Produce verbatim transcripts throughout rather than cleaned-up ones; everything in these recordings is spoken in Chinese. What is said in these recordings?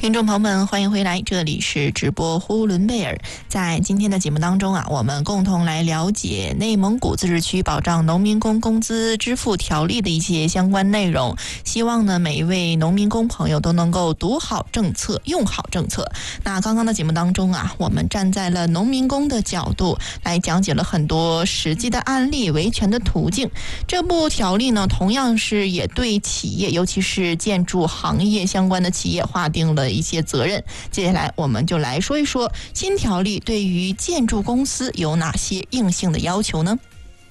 听众朋友们，欢迎回来，这里是直播呼伦贝尔。在今天的节目当中啊，我们共同来了解内蒙古自治区保障农民工工资支付条例的一些相关内容。希望呢，每一位农民工朋友都能够读好政策，用好政策。那刚刚的节目当中啊，我们站在了农民工的角度来讲解了很多实际的案例、维权的途径。这部条例呢，同样是也对企业，尤其是建筑行业相关的企业划定了一些责任。接下来我们就来说一说新条例对于建筑公司有哪些硬性的要求呢？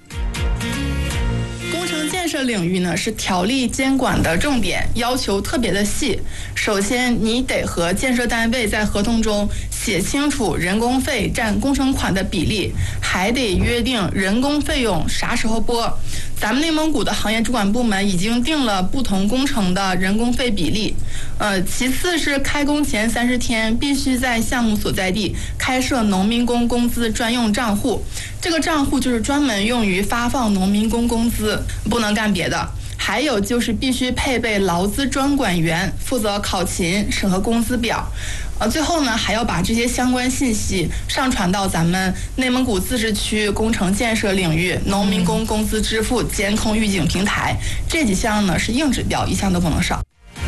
工程建设领域呢是条例监管的重点，要求特别的细。首先，你得和建设单位在合同中写清楚人工费占工程款的比例，还得约定人工费用啥时候拨。咱们内蒙古的行业主管部门已经定了不同工程的人工费比例。呃，其次是开工前三十天必须在项目所在地开设农民工工资专用账户，这个账户就是专门用于发放农民工工资，不能干别的。还有就是必须配备劳资专管员，负责考勤、审核工资表。呃，最后呢，还要把这些相关信息上传到咱们内蒙古自治区工程建设领域农民工工资支付监控预警平台。这几项呢是硬指标，一项都不能少。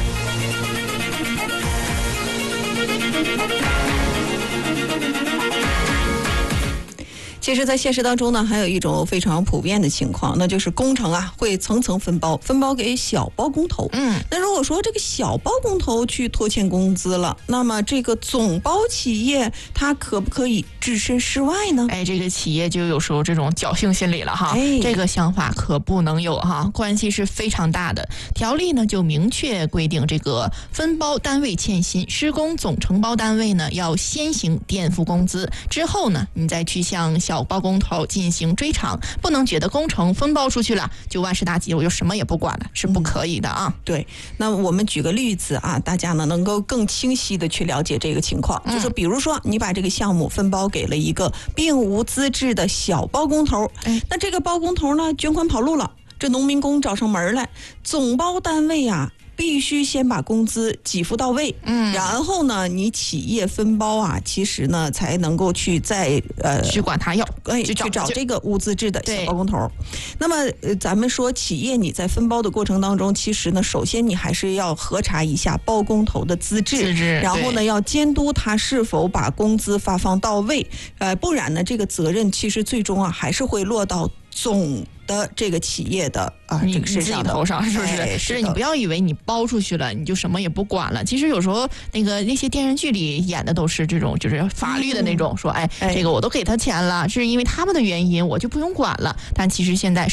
其实在现实当中呢，还有一种非常普遍的情况，那就是工程啊会层层分包，分包给小包工头。嗯，那如果说这个小包工头去拖欠工资了，那么这个总包企业它可不可以置身事外呢？ 哎，这个企业就有时候这种侥幸心理了哈。哎，这个想法可不能有哈，关系是非常大的。条例呢就明确规定，这个分包单位欠薪，施工总承包单位呢要先行垫付工资，之后呢你再去向小小包工头进行追偿，不能觉得工程分包出去了就万事大吉，我就什么也不管了，是不可以的啊。 嗯、对，那我们举个例子啊，大家呢能够更清晰的去了解这个情况。嗯、就是比如说，你把这个项目分包给了一个并无资质的小包工头，哎，那这个包工头呢卷款跑路了，这农民工找上门来，总包单位啊必须先把工资给付到位，嗯，然后呢，你企业分包啊，其实呢才能够去再呃去管他要， 哎，去找这个无资质的小包工头。那么呃，咱们说企业你在分包的过程当中，其实呢，首先你还是要核查一下包工头的资质， 资质， 然后呢要监督他是否把工资发放到位，呃，不然呢，这个责任其实最终啊还是会落到总的这个企业的啊这个身上的头上，是不是？ 哎、 是你不要以为你包出去了，你就什么也不管了。其实有时候那个那些电视剧里演的都是这种，就是法律的那种，嗯、说哎，这个我都给他钱了，是因为他们的原因，我就不用管了。但其实现在